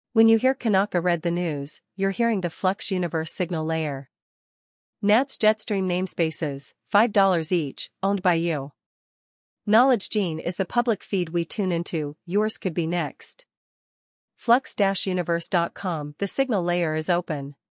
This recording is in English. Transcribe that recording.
When you hear Kanaka read the news, you're hearing the Flux Universe signal layer. NATS Jetstream namespaces, $5 each, owned by you. Knowledge Gene is the public feed we tune into, yours could be next. Flux-universe.com. The signal layer is open.